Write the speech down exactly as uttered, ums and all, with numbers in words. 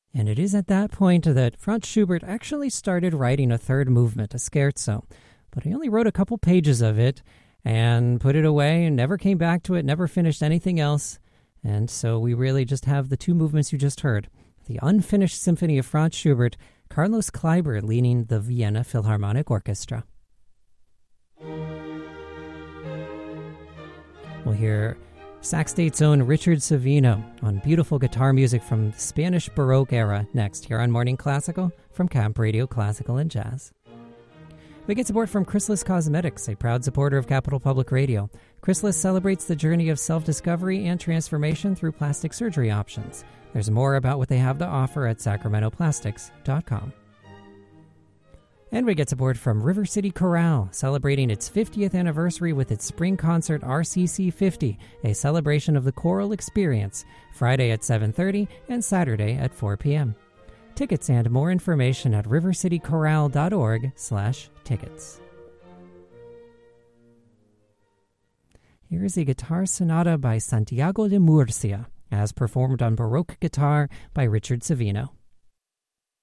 And it is at that point that Franz Schubert actually started writing a third movement, a scherzo. But he only wrote a couple pages of it and put it away and never came back to it, never finished anything else. And so we really just have the two movements you just heard. The unfinished symphony of Franz Schubert, Carlos Kleiber leading the Vienna Philharmonic Orchestra. We'll hear Sax State's own Richard Savino on beautiful guitar music from the Spanish Baroque era next here on Morning Classical from Camp Radio Classical and Jazz. We get support from Chrysalis Cosmetics, a proud supporter of Capital Public Radio. Chrysalis celebrates the journey of self-discovery and transformation through plastic surgery options. There's more about what they have to offer at sacramento plastics dot com. And we get support from River City Chorale, celebrating its fiftieth anniversary with its spring concert R C C fifty, a celebration of the choral experience, Friday at seven thirty and Saturday at four p.m. Tickets and more information at rivercitychorale.org slash tickets. Here is a guitar sonata by Santiago de Murcia, as performed on Baroque guitar by Richard Savino.